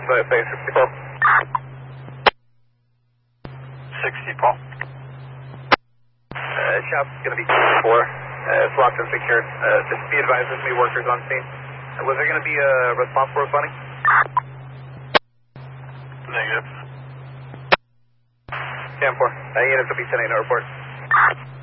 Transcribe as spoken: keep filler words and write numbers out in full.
uh, say sixty, Paul. sixty, Paul. Uh, shop's going to be four. Uh, it's locked and secured. Uh, just be advised there's going to be workers on scene. Uh, was there going to be a response for responding? Negative. ten four. Uh, units will be ten eight, no report.